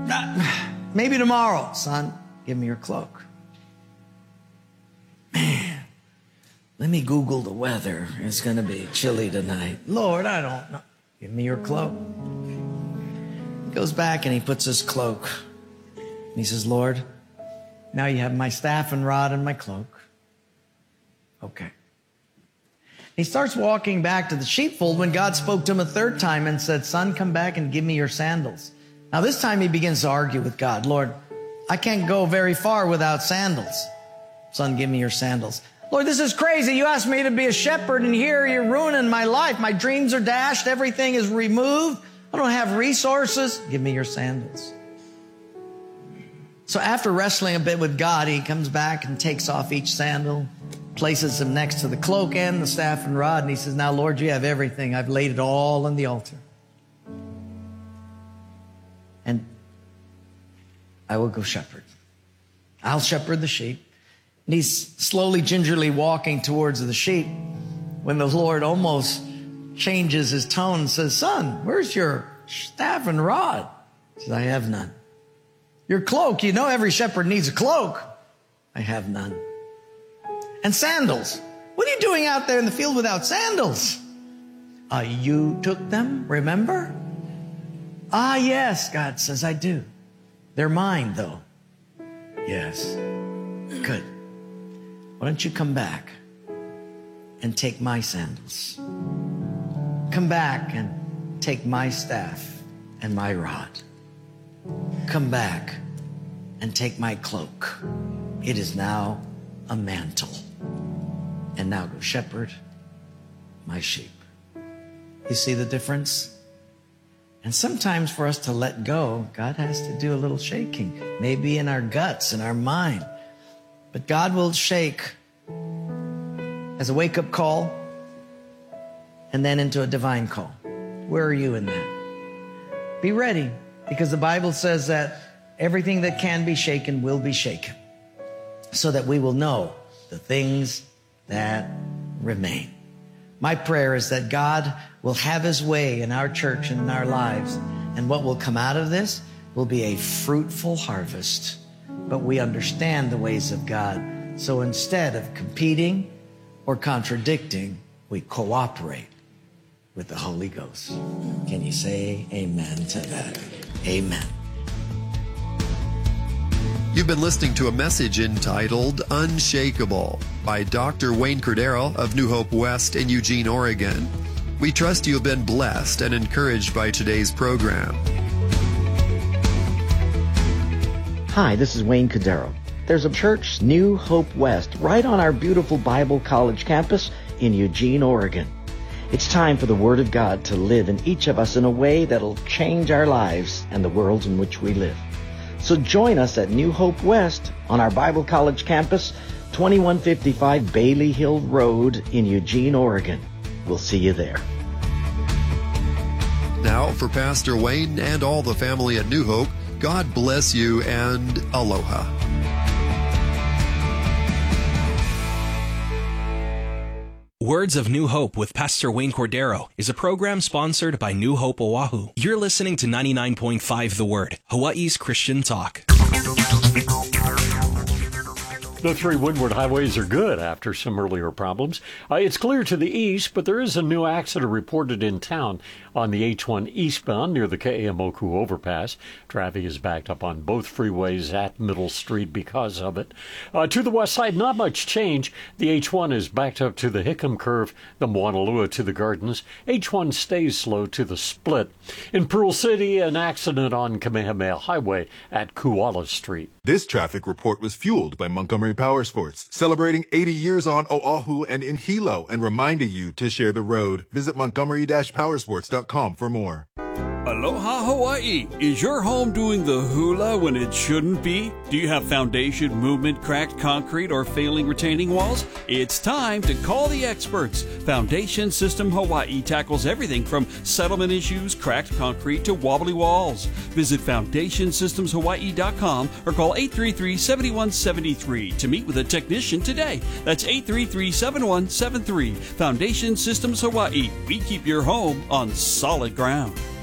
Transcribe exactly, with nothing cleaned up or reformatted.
Uh, maybe tomorrow, son. Give me your cloak. Man, let me Google the weather. It's going to be chilly tonight. Lord, I don't know. Give me your cloak. He goes back and he puts his cloak. And he says, Lord, now you have my staff and rod and my cloak. Okay. He starts walking back to the sheepfold when God spoke to him a third time and said, son, come back and give me your sandals. Now this time he begins to argue with God. Lord, I can't go very far without sandals. Son, give me your sandals. Lord, this is crazy. You asked me to be a shepherd and here you're ruining my life. My dreams are dashed. Everything is removed. I don't have resources. Give me your sandals. So after wrestling a bit with God, he comes back and takes off each sandal, places them next to the cloak and the staff and rod. And he says, now, Lord, you have everything. I've laid it all on the altar. And I will go shepherd. I'll shepherd the sheep. And he's slowly, gingerly walking towards the sheep when the Lord almost changes his tone and says, son, where's your staff and rod? He says, I have none. Your cloak, you know every shepherd needs a cloak. I have none. And sandals. What are you doing out there in the field without sandals? Uh, you took them, remember? Ah, yes, God says, I do. They're mine, though. Yes. Good. Why don't you come back and take my sandals? Come back and take my staff and my rod. Come back and take my cloak. It is now a mantle. And now go shepherd my sheep. You see the difference? And sometimes for us to let go, God has to do a little shaking, maybe in our guts, in our mind. But God will shake as a wake-up call and then into a divine call. Where are you in that? Be ready, because the Bible says that everything that can be shaken will be shaken, so that we will know the things that remain. My prayer is that God will have his way in our church and in our lives, and what will come out of this will be a fruitful harvest. But we understand the ways of God, so instead of competing or contradicting, we cooperate with the Holy Ghost. Can you say amen to that? Amen. You've been listening to a message entitled Unshakable by Doctor Wayne Cordero of New Hope West in Eugene, Oregon. We trust you have been blessed and encouraged by today's program. Hi, this is Wayne Cordero. There's a church, New Hope West, right on our beautiful Bible College campus in Eugene, Oregon. It's time for the Word of God to live in each of us in a way that'll change our lives and the world in which we live. So join us at New Hope West on our Bible College campus, twenty-one fifty-five Bailey Hill Road in Eugene, Oregon. We'll see you there. Now, for Pastor Wayne and all the family at New Hope, God bless you and aloha. Words of New Hope with Pastor Wayne Cordero is a program sponsored by New Hope Oahu. You're listening to ninety-nine point five The Word, Hawaii's Christian talk. The three windward highways are good after some earlier problems. Uh, it's clear to the east, but there is a new accident reported in town on the H one eastbound near the K A M Oku overpass. Traffic is backed up on both freeways at Middle Street because of it. Uh, to the west side, not much change. The H one is backed up to the Hickam Curve, the Moanalua to the Gardens. H one stays slow to the split. In Pearl City, an accident on Kamehameha Highway at Kuala Street. This traffic report was fueled by Montgomery Power Sports, celebrating eighty years on Oahu and in Hilo, and reminding you to share the road. Visit montgomery dash powersports dot com for more. Aloha Hawaii! Is your home doing the hula when it shouldn't be? Do you have foundation movement, cracked concrete, or failing retaining walls? It's time to call the experts. Foundation System Hawaii tackles everything from settlement issues, cracked concrete, to wobbly walls. Visit foundation systems hawaii dot com or call eight three three, seven one seven three to meet with a technician today. That's eight three three, seven one seven three. Foundation Systems Hawaii. We keep your home on solid ground.